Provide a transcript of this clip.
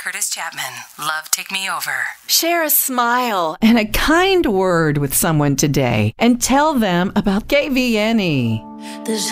Curtis Chapman. Love Take Me Over. Share a smile and a kind word with someone today and tell them about KVNE.